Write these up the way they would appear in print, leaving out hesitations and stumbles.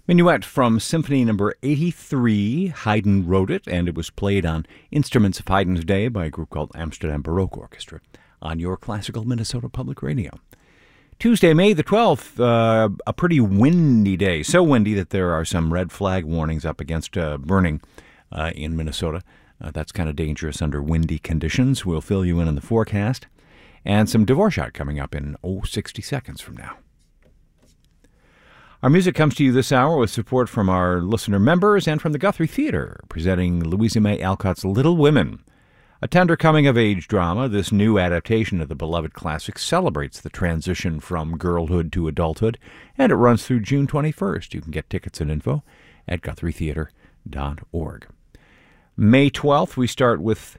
Minuet from Symphony Number 83. Haydn wrote it, and it was played on Instruments of Haydn's Day by a group called Amsterdam Baroque Orchestra on your classical Minnesota Public Radio. Tuesday, May the 12th, a pretty windy day. So windy that there are some red flag warnings up against burning in Minnesota. That's kind of dangerous under windy conditions. We'll fill you in on the forecast. And some Dvorak coming up in 60 seconds from now. Our music comes to you this hour with support from our listener members and from the Guthrie Theater, presenting Louisa May Alcott's Little Women. A tender coming-of-age drama, this new adaptation of the beloved classic celebrates the transition from girlhood to adulthood, and it runs through June 21st. You can get tickets and info at GuthrieTheater.org. May 12th, we start with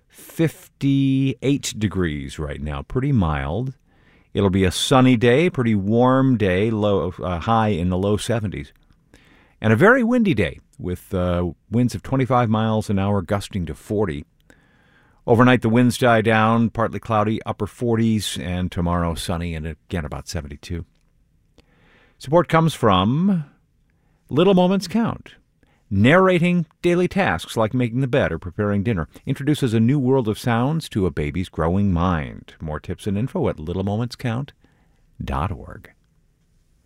58 degrees right now, pretty mild. It'll be a sunny day, pretty warm day, high in the low 70s. And a very windy day with winds of 25 miles an hour gusting to 40. Overnight, the winds die down, partly cloudy, upper 40s, and tomorrow sunny and again about 72. Support comes from Little Moments Count. Narrating daily tasks like making the bed or preparing dinner introduces a new world of sounds to a baby's growing mind. More tips and info at littlemomentscount.org.